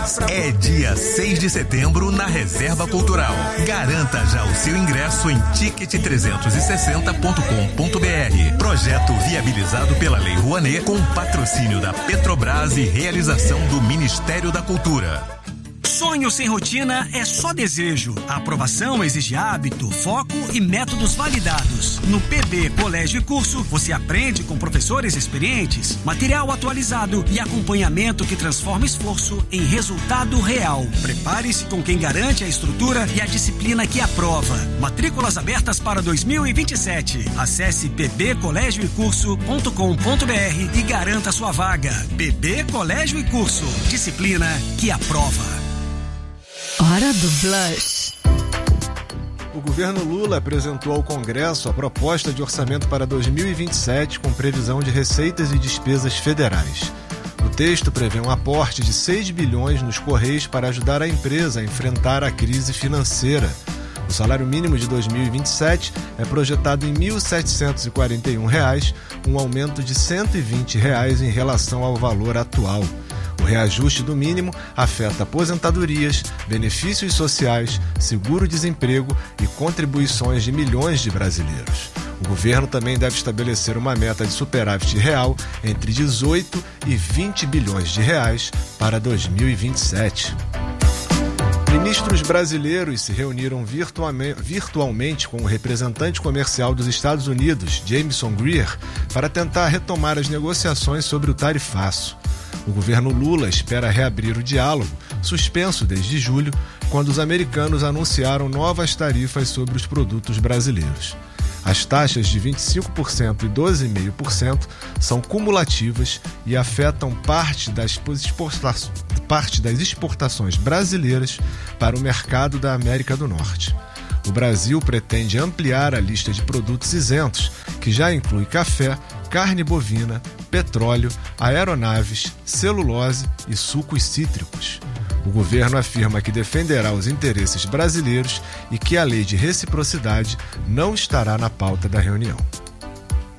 Unidos. É dia 6 de setembro na Reserva Cultural. Garanta já o seu ingresso em ticket360.com.br. Projeto viabilizado pela Lei Rouanet com patrocínio da Petrobras e realização do Ministério da Cultura. Sonho sem rotina é só desejo. A aprovação exige hábito, foco e métodos validados. No PB Colégio e Curso, você aprende com professores experientes, material atualizado e acompanhamento que transforma esforço em resultado real. Prepare-se com quem garante a estrutura e a disciplina que aprova. Matrículas abertas para 2027. Acesse pbcolégioecurso.com.br e garanta sua vaga. PB Colégio e Curso. Disciplina que aprova. Hora do Blush. O governo Lula apresentou ao Congresso a proposta de orçamento para 2027 com previsão de receitas e despesas federais. O texto prevê um aporte de 6 bilhões nos Correios para ajudar a empresa a enfrentar a crise financeira. O salário mínimo de 2027 é projetado em R$ 1.741, um aumento de R$ 120 em relação ao valor atual. O reajuste do mínimo afeta aposentadorias, benefícios sociais, seguro-desemprego e contribuições de milhões de brasileiros. O governo também deve estabelecer uma meta de superávit real entre 18 e 20 bilhões de reais para 2027. Ministros brasileiros se reuniram virtualmente com o representante comercial dos Estados Unidos, Jamieson Greer, para tentar retomar as negociações sobre o tarifaço. O governo Lula espera reabrir o diálogo, suspenso desde julho, quando os americanos anunciaram novas tarifas sobre os produtos brasileiros. As taxas de 25% e 12,5% são cumulativas e afetam parte das exportações brasileiras para o mercado da América do Norte. O Brasil pretende ampliar a lista de produtos isentos, que já inclui café, carne bovina, petróleo, aeronaves, celulose e sucos cítricos. O governo afirma que defenderá os interesses brasileiros e que a lei de reciprocidade não estará na pauta da reunião.